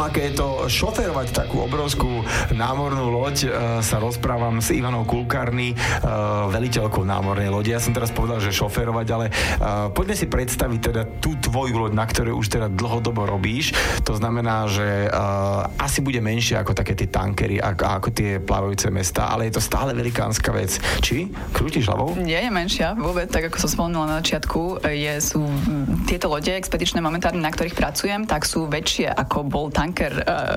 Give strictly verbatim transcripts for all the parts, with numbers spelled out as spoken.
aké je to šoférovať takú obrovskú námornú loď, sa rozprávam s Ivanou Kulkarny, veliteľkou námornej lode. Ja som teraz povedal, že šoférovať, ale poďme si predstaviť teda tú tvoju loď, na ktorej už teda dlhodobo robíš. To znamená, že asi bude menšie ako také tie tankery, ako, ako tie plávajúce mestá, ale je to stále velikánska vec. Či? Krútiš hlavou? Nie je menšia vôbec, tak ako som spomínala na začiatku, je, sú tieto lode expedičné momentálne, na ktorých pracujem, tak sú väčšie ako bol tanker,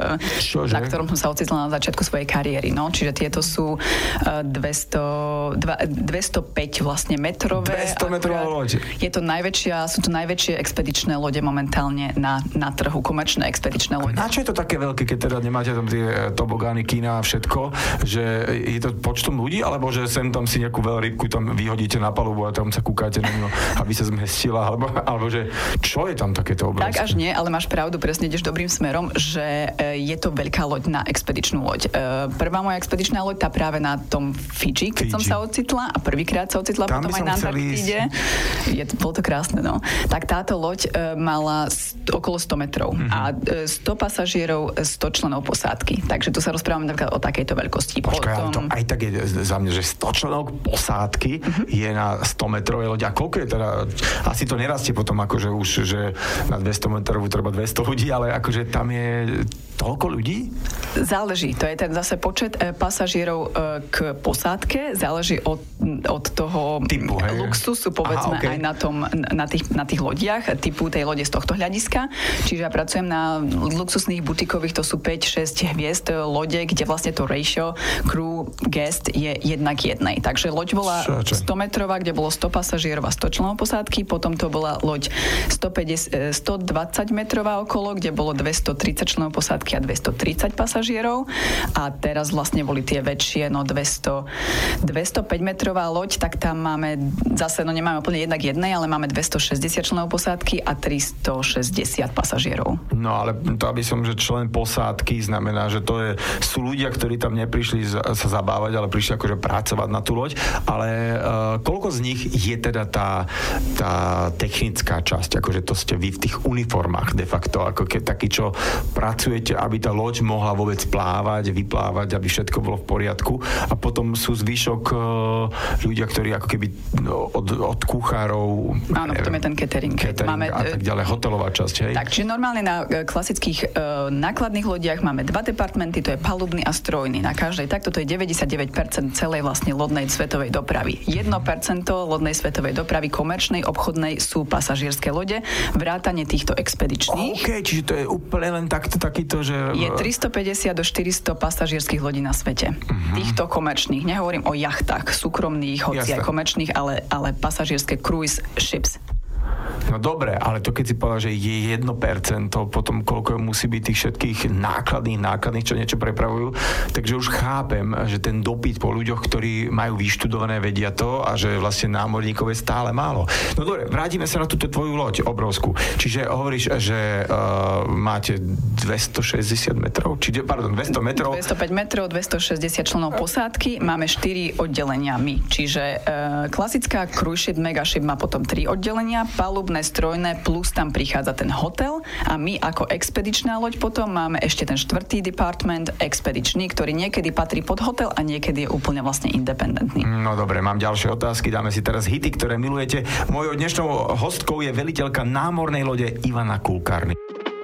uh, na ktorom som sa ocitla na začiatku svojej kariéry. No, čiže tieto sú uh, dvesto, dva, dvestopäť vlastne metrové. dvestometrová loď. Je to najväčšia, sú to najväčšie expedičné lode momentálne na, na trhu, komerčné expedičné lode. A na čo je to také veľké, keď teda nemáte tam tie tobogány, kína a všetko, že je to počtom ľudí, alebo že sem tam si nejakú veľrybku tam vyhodíte na palubu a tam sa kúkáte na ňu, aby sa zmestila, alebo, alebo že čo je tam takéto obrovské? Tak až nie, ale máš pravdu, presne ideš dobrým smerom, že je to veľká loď na expedičnú loď. Prvá moja expedičná loď, tá práve na tom Fidži, keď Fidži. som sa ocitla a prvýkrát sa ocitla tam potom aj na Antarktíde. Je, bolo to krásne, no. Tak táto loď e, mala st- okolo sto metrov mm-hmm. a e, sto pasažierov, sto členov posádky. Takže tu sa rozprávame napríklad o takejto veľkosti. Počkaj, potom... to aj tak je za mňa, že sto členov posádky mm-hmm. je na sto metrovej loď. A koľko je teda, asi to nerastie potom akože už, že na dvesto metrov treba dvesto ľudí, ale akože tam je toľko ľudí? Záleží. To je ten zase počet e, pasažierov e, k posádke. Záleží od, od toho typu, luxusu, povedzme. Aha, okay. Aj na, tom, na, tých, na tých lodiach, typu tej lode z tohto hľadiska. Čiže ja pracujem na luxusných butikových, to sú päť šesť hviezd lode, kde vlastne to ratio crew guest je jedna k jednej. Takže loď bola sto metrová, kde bolo sto pasažierov a sto členov posádky, potom to bola loď stopäťdesiat, stodvadsať metrová okolo, kde bolo dvestotridsať členov posádky a dvestotridsať pasažierov a teraz vlastne boli tie väčšie, no dvesto, dvestopäť metrová loď, tak tam máme zase, no nemáme úplne jedna k jednej, ale máme dvestošesťdesiat členov posádky a tristošesťdesiat pasažierov. No ale to, aby som, že člen posádky znamená, že to je, sú ľudia, ktorí tam neprišli sa zabávať, ale prišli akože pracovať na tú loď, ale uh, koľko z nich je teda tá, tá technická časť, akože to ste vy v tých uniformách de facto, ako keď taký, čo pracujete, aby tá loď mohla vôbec plávať, vyplávať, aby všetko bolo v poriadku a potom sú zvyšok uh, ľudia, ktorí ako keby no, od, od kuchárov. Áno, neviem, potom je ten catering. catering máme, a tak ďalej, hotelová časť, hej? Tak, čiže normálne na klasických uh, nákladných lodiach máme dva departmenty, to je palubný a strojný. Na každej takto to je deväťdesiatdeväť percent celej vlastne lodnej svetovej dopravy. jedno percento lodnej svetovej dopravy komerčnej, obchodnej sú pasažierske lode, vrátane týchto expedičných. OK, čiže to je úplne len takto, takýto, že... Je tristopäťdesiat do štyristo pasažierských lodí na svete. Uh-huh. Týchto komerčných. Nehovorím o jachtách, súkromných, hoci aj komerčných, ale, ale pasažierske cruise ships. No dobre, ale to keď si povedal, že je jedno percento, potom koľko musí byť tých všetkých nákladných, nákladných, čo niečo prepravujú, takže už chápem, že ten dopyt po ľuďoch, ktorí majú vyštudované, vedia to a že vlastne námorníkov je stále málo. No dobre, vrátime sa na túto tvoju loď obrovskú. Čiže hovoríš, že uh, máte dvestošesťdesiat metrov, čiže, pardon, dvesto metrov. dvestopäť metrov, dvestošesťdesiat členov posádky, máme štyri oddelenia my. Čiže uh, klasická cruise ship, mega ship má potom tri oddelenia, palubné, strojné, plus tam prichádza ten hotel a my ako expedičná loď potom máme ešte ten štvrtý department, expedičný, ktorý niekedy patrí pod hotel a niekedy je úplne vlastne independentný. No dobre, mám ďalšie otázky, dáme si teraz hity, ktoré milujete. Mojou dnešnou hostkou je veliteľka námornej lode Ivana Kulkarny.